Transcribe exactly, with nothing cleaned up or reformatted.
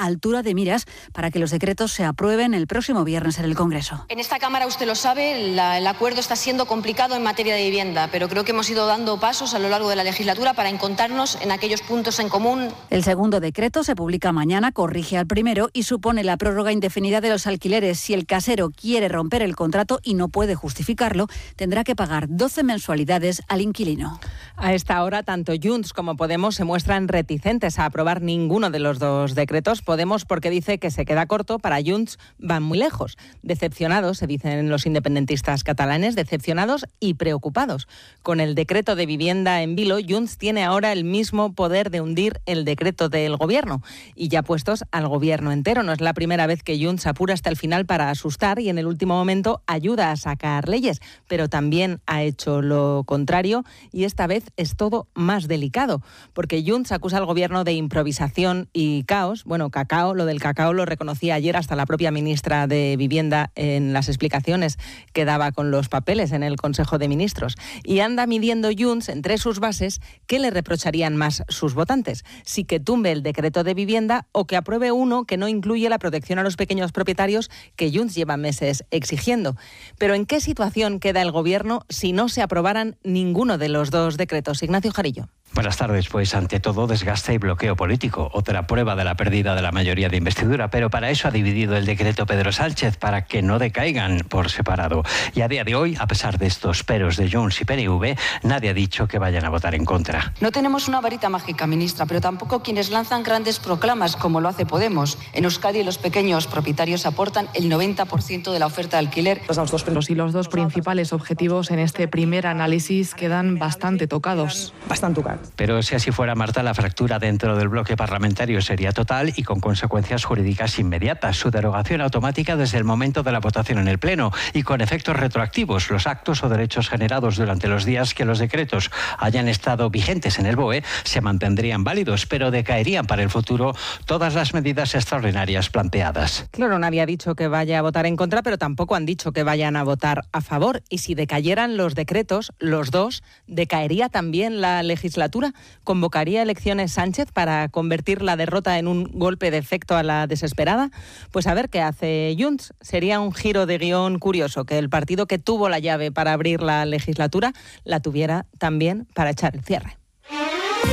altura de miras para que los decretos se aprueben el próximo viernes en el Congreso. En esta Cámara, usted lo sabe, la, el acuerdo está siendo complicado en materia de vivienda, pero creo que hemos ido dando pasos a lo largo de la legislatura para encontrarnos en aquellos puntos en común. El segundo decreto se publica mañana, corrige al primero y supone la prórroga indefinida de los alquileres. Si el casero quiere romper el contrato y no puede justificarlo, tendrá que pagar doce mensualidades al inquilino. A esta hora, tanto Junts como Podemos se muestran reticentes a aprobar ninguno de los dos decretos. Podemos porque dice que se queda corto, para Junts van muy lejos. Decepcionados, se dicen los independentistas catalanes, decepcionados y preocupados. Con el decreto de vivienda en vilo, Junts tiene ahora el mismo poder de hundir el decreto del Gobierno. Y ya puestos al Gobierno entero. No es la primera vez que Junts apura hasta el final para asustar y en el último momento ayuda a sacar leyes, pero también ha hecho lo contrario y esta vez es todo más delicado, porque Junts acusa al Gobierno de improvisación y caos. Bueno, cacao, lo del cacao lo reconocía ayer hasta la propia ministra de Vivienda en las explicaciones que daba con los papeles en el Consejo de Ministros. Y anda midiendo Junts entre sus bases qué le reprocharían más sus votantes, si que tumbe el decreto de vivienda o que apruebe uno que no incluye la protección a los pequeños propietarios que Junts lleva meses exigiendo. Pero ¿en qué situación queda el Gobierno si no se aprobaran ninguno de los dos decretos? Ignacio Jarillo. Buenas tardes. Pues ante todo desgaste y bloqueo político, otra prueba de la pérdida de la mayoría de investidura, pero para eso ha dividido el decreto Pedro Sánchez, para que no decaigan por separado. Y a día de hoy, a pesar de estos peros de Junts y P N V, nadie ha dicho que vayan a votar en contra. No tenemos una varita mágica, ministra, pero tampoco quienes lanzan grandes proclamas como lo hace Podemos. En Euskadi los pequeños propietarios aportan el noventa por ciento de la oferta de alquiler. Y los dos principales objetivos en este primer análisis quedan bastante tocados. Bastante tocados. Pero si así fuera, Marta, la fractura dentro del bloque parlamentario sería total y con consecuencias jurídicas inmediatas. Su derogación automática desde el momento de la votación en el Pleno y con efectos retroactivos. Los actos o derechos generados durante los días que los decretos hayan estado vigentes en el B O E se mantendrían válidos, pero decaerían para el futuro todas las medidas extraordinarias planteadas. Claro, nadie ha dicho que vaya a votar en contra, pero tampoco han dicho que vayan a votar a favor. Y si decayeran los decretos, los dos, decaería también la legislatura. ¿Convocaría elecciones Sánchez para convertir la derrota en un golpe de efecto a la desesperada? Pues a ver qué hace Junts. Sería un giro de guión curioso que el partido que tuvo la llave para abrir la legislatura la tuviera también para echar el cierre.